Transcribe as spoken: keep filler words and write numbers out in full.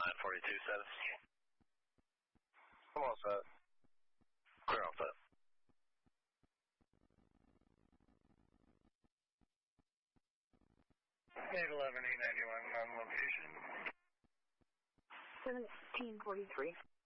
nine forty-two seven. I'm all set. Clear all set. eight eleven, eight ninety-one on location. seventeen forty-three.